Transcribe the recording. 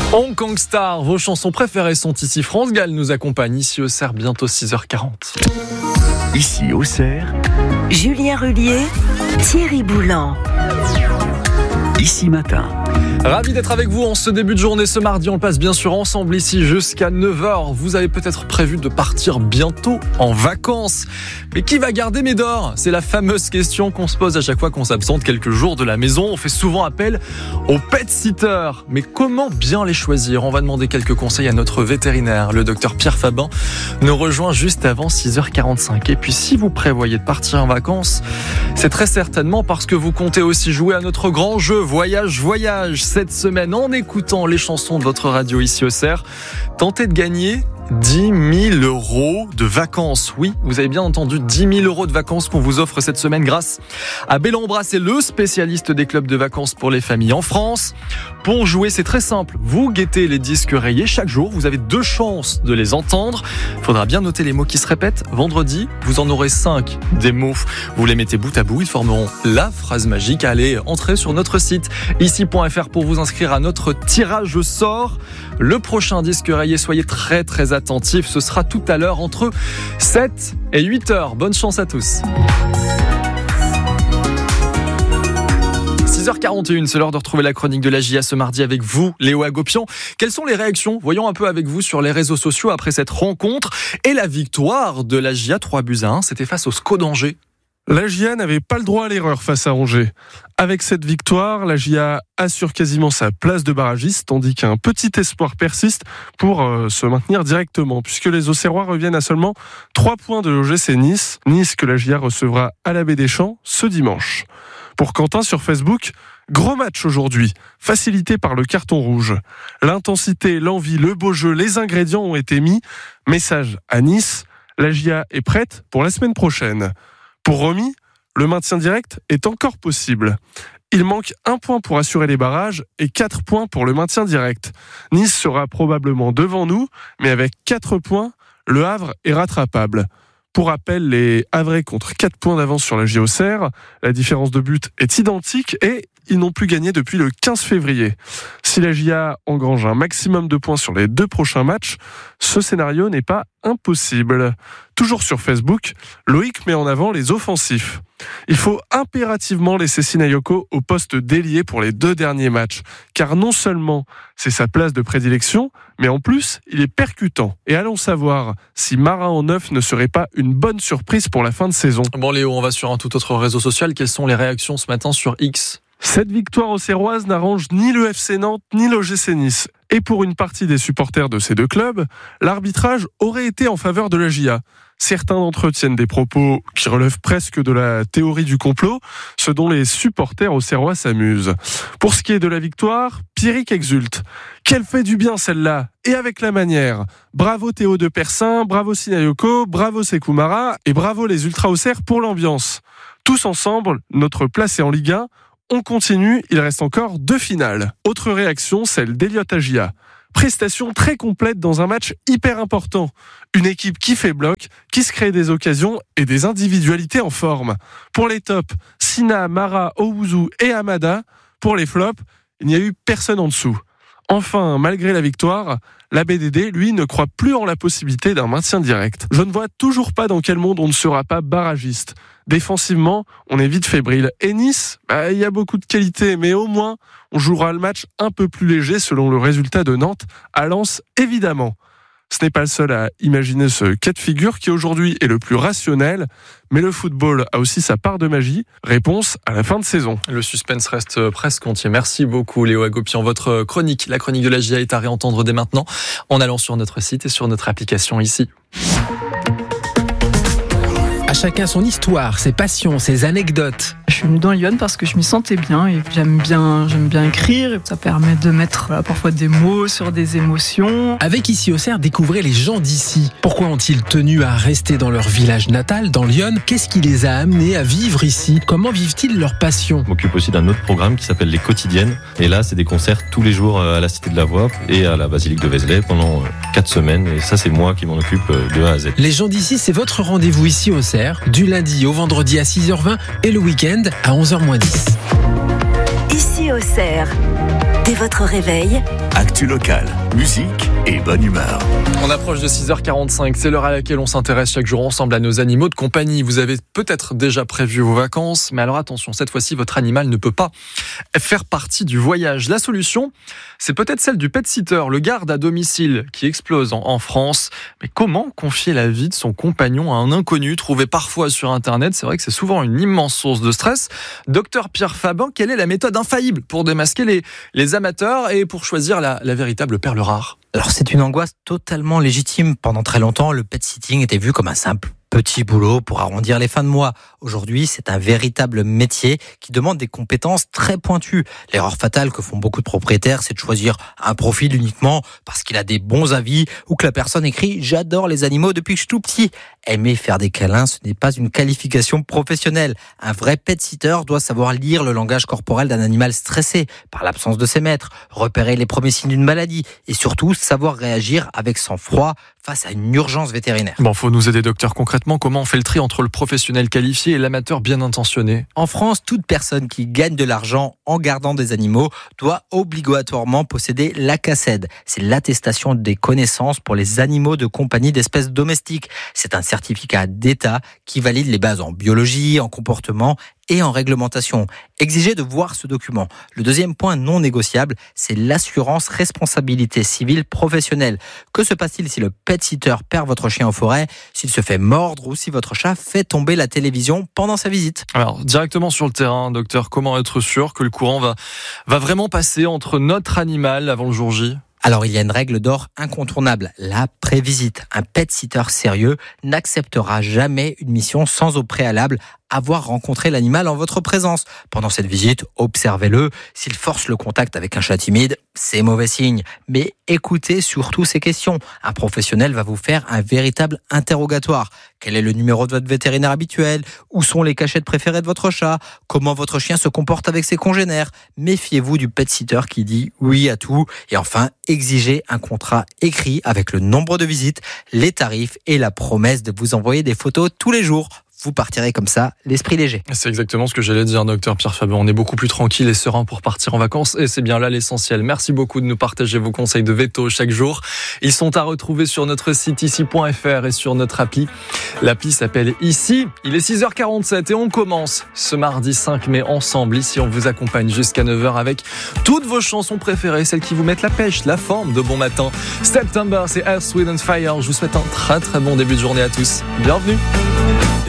Hong Kong Star, vos chansons préférées sont ici. France Gall nous accompagne ici au Cerf, bientôt 6h40. Ici au Cerf, Julien Rullier, Thierry Boulan. Ici matin. Ravi d'être avec vous en ce début de journée. Ce mardi, on le passe bien sûr ensemble ici jusqu'à 9h. Vous avez peut-être prévu de partir bientôt en vacances. Mais qui va garder Médor ? C'est la fameuse question qu'on se pose à chaque fois qu'on s'absente quelques jours de la maison. On fait souvent appel aux pet-sitters. Mais comment bien les choisir ? On va demander quelques conseils à notre vétérinaire. Le docteur Pierre Fabin nous rejoint juste avant 6h45. Et puis si vous prévoyez de partir en vacances, c'est très certainement parce que vous comptez aussi jouer à notre grand jeu Voyage cette semaine en écoutant les chansons de votre radio ici au Cerf. Tentez de gagner 10 000 euros de vacances. Oui, vous avez bien entendu, 10 000 euros de vacances qu'on vous offre cette semaine grâce à Bellambra. C'est le spécialiste des clubs de vacances pour les familles en France. Pour jouer, c'est très simple. Vous guettez les disques rayés chaque jour. Vous avez 2 chances de les entendre. Il faudra bien noter les mots qui se répètent. Vendredi, vous en aurez 5 des mots. Vous les mettez bout à bout. Ils formeront la phrase magique. Allez, entrez sur notre site ici.fr pour vous inscrire à notre tirage au sort. Le prochain disque rayé, soyez très attentifs. Ce sera tout à l'heure entre 7 et 8 heures. Bonne chance à tous. 6h41, c'est l'heure de retrouver la chronique de la JA ce mardi avec vous, Léo Agopian. Quelles sont les réactions ? Voyons un peu avec vous sur les réseaux sociaux après cette rencontre et la victoire de la JA 3-1. C'était face au SCO d'Angers. La JA n'avait pas le droit à l'erreur face à Angers. Avec cette victoire, la JA assure quasiment sa place de barragiste, tandis qu'un petit espoir persiste pour se maintenir directement, puisque les Auxerrois reviennent à seulement 3 points de l'OGC Nice. Nice que la JA recevra à la Baie des Champs ce dimanche. Pour Quentin sur Facebook, gros match aujourd'hui, facilité par le carton rouge. L'intensité, l'envie, le beau jeu, les ingrédients ont été mis. Message à Nice, la JA est prête pour la semaine prochaine. Pour Romy, le maintien direct est encore possible. Il manque 1 point pour assurer les barrages et 4 points pour le maintien direct. Nice sera probablement devant nous, mais avec 4 points, le Havre est rattrapable. Pour rappel, les Havrais contre 4 points d'avance sur la JOCR. La différence de but est identique et ils n'ont plus gagné depuis le 15 février. Si la JA engrange un maximum de points sur les 2 prochains matchs, ce scénario n'est pas impossible. Toujours sur Facebook, Loïc met en avant les offensifs. Il faut impérativement laisser Sinayoko au poste d'ailier pour les 2 derniers matchs, car non seulement c'est sa place de prédilection, mais en plus, il est percutant. Et allons savoir si Marin en 9 ne serait pas une bonne surprise pour la fin de saison. Bon Léo, on va sur un tout autre réseau social. Quelles sont les réactions ce matin sur X ? Cette victoire auxerroise n'arrange ni le FC Nantes ni l'OGC Nice. Et pour une partie des supporters de ces 2 clubs, l'arbitrage aurait été en faveur de la JA. Certains d'entre eux tiennent des propos qui relèvent presque de la théorie du complot, ce dont les supporters auxerrois s'amusent. Pour ce qui est de la victoire, Pierrick exulte. Qu'elle fait du bien celle-là, et avec la manière. Bravo Théo de Persin, bravo Sinayoko, bravo Sekou Mara, et bravo les Ultra Auxerre pour l'ambiance. Tous ensemble, notre place est en Ligue 1. On continue, il reste encore 2 finales. Autre réaction, celle d'Eliott Agia. Prestation très complète dans un match hyper important. Une équipe qui fait bloc, qui se crée des occasions et des individualités en forme. Pour les tops, Sina, Mara, Owuzu et Amada. Pour les flops, il n'y a eu personne en dessous. Enfin, malgré la victoire, la BDD, lui, ne croit plus en la possibilité d'un maintien direct. Je ne vois toujours pas dans quel monde on ne sera pas barragiste. Défensivement, on est vite fébrile. Et Nice, il y a beaucoup de qualité, mais au moins, on jouera le match un peu plus léger selon le résultat de Nantes à Lens, évidemment. Ce n'est pas le seul à imaginer ce cas de figure qui aujourd'hui est le plus rationnel, mais le football a aussi sa part de magie. Réponse à la fin de saison. Le suspense reste presque entier. Merci beaucoup Léo Agopian. Votre chronique, la chronique de la JA est à réentendre dès maintenant en allant sur notre site et sur notre application ici. À chacun son histoire, ses passions, ses anecdotes. Je suis venue dans Lyon parce que je m'y sentais bien et j'aime bien écrire. Ça permet de mettre parfois des mots sur des émotions. Avec Ici au Cerf, découvrez les gens d'ici. Pourquoi ont-ils tenu à rester dans leur village natal, dans Lyon ? Qu'est-ce qui les a amenés à vivre ici ? Comment vivent-ils leur passion ? Je m'occupe aussi d'un autre programme qui s'appelle Les Quotidiennes. Et là, c'est des concerts tous les jours à la Cité de la Voix et à la Basilique de Vézelay pendant 4 semaines. Et ça, c'est moi qui m'en occupe de A à Z. Les gens d'ici, c'est votre rendez-vous ici au Cerf, du lundi au vendredi à 6h20 et le week-end à 11h moins 10. Ici au Cerf, des Et votre réveil? Actu locale, musique et bonne humeur. On approche de 6h45, c'est l'heure à laquelle on s'intéresse chaque jour ensemble à nos animaux de compagnie. Vous avez peut-être déjà prévu vos vacances, mais alors attention, cette fois-ci, votre animal ne peut pas faire partie du voyage. La solution, c'est peut-être celle du pet-sitter, le garde à domicile qui explose en France. Mais comment confier la vie de son compagnon à un inconnu trouvé parfois sur Internet? C'est vrai que c'est souvent une immense source de stress. Docteur Pierre Fabin, quelle est la méthode infaillible pour démasquer les amateurs et pour choisir la véritable perle rare? Alors c'est une angoisse totalement légitime. Pendant très longtemps, le pet-sitting était vu comme un simple petit boulot pour arrondir les fins de mois. Aujourd'hui, c'est un véritable métier qui demande des compétences très pointues. L'erreur fatale que font beaucoup de propriétaires, c'est de choisir un profil uniquement parce qu'il a des bons avis ou que la personne écrit « J'adore les animaux depuis que je suis tout petit ». Aimer faire des câlins, ce n'est pas une qualification professionnelle. Un vrai pet-sitter doit savoir lire le langage corporel d'un animal stressé par l'absence de ses maîtres, repérer les premiers signes d'une maladie et surtout savoir réagir avec sang-froid face à une urgence vétérinaire. Bon, faut nous aider, docteur. Concrètement, comment on fait le tri entre le professionnel qualifié et l'amateur bien intentionné? En France, toute personne qui gagne de l'argent en gardant des animaux doit obligatoirement posséder l'ACACED. C'est l'attestation des connaissances pour les animaux de compagnie d'espèces domestiques. C'est un certificat d'État qui valide les bases en biologie, en comportement et en réglementation. Exigez de voir ce document. Le deuxième point non négociable, c'est l'assurance responsabilité civile professionnelle. Que se passe-t-il si le pet-sitter perd votre chien en forêt, s'il se fait mordre ou si votre chat fait tomber la télévision pendant sa visite? Alors, directement sur le terrain, docteur, comment être sûr que le courant va vraiment passer entre notre animal avant le jour J? Alors, il y a une règle d'or incontournable, la prévisite. Un pet-sitter sérieux n'acceptera jamais une mission sans au préalable avoir rencontré l'animal en votre présence. Pendant cette visite, observez-le. S'il force le contact avec un chat timide, c'est mauvais signe. Mais écoutez surtout ces questions. Un professionnel va vous faire un véritable interrogatoire. Quel est le numéro de votre vétérinaire habituel? Où sont les cachettes préférées de votre chat? Comment votre chien se comporte avec ses congénères? Méfiez-vous du pet-sitter qui dit oui à tout. Et enfin, exigez un contrat écrit avec le nombre de visites, les tarifs et la promesse de vous envoyer des photos tous les jours. Vous partirez comme ça, l'esprit léger. C'est exactement ce que j'allais dire, docteur Pierre Fabin. On est beaucoup plus tranquille et serein pour partir en vacances et c'est bien là l'essentiel. Merci beaucoup de nous partager vos conseils de veto chaque jour. Ils sont à retrouver sur notre site ici.fr et sur notre appli. L'appli s'appelle Ici. Il est 6h47 et on commence ce mardi 5 mai ensemble. Ici, on vous accompagne jusqu'à 9h avec toutes vos chansons préférées, celles qui vous mettent la pêche, la forme de bon matin. September, c'est Earth, Wind & Fire. Je vous souhaite un très très bon début de journée à tous. Bienvenue.